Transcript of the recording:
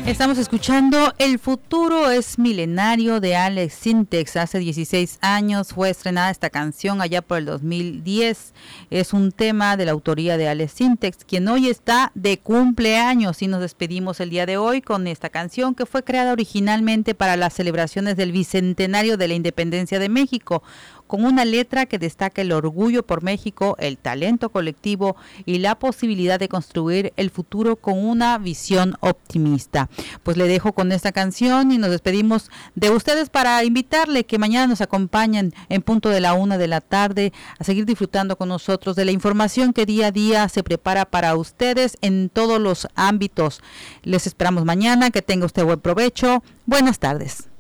Estamos escuchando El futuro es milenario de Alex Sintek. Hace 16 años fue estrenada esta canción allá por el 2010. Es un tema de la autoría de Alex Sintek, quien hoy está de cumpleaños, y nos despedimos el día de hoy con esta canción que fue creada originalmente para las celebraciones del bicentenario de la independencia de México, con una letra que destaca el orgullo por México, el talento colectivo y la posibilidad de construir el futuro con una visión optimista. Pues le dejo con esta canción y nos despedimos de ustedes para invitarle que mañana nos acompañen en punto de la 1 de la tarde a seguir disfrutando con nosotros de la información que día a día se prepara para ustedes en todos los ámbitos. Les esperamos mañana, que tenga usted buen provecho. Buenas tardes.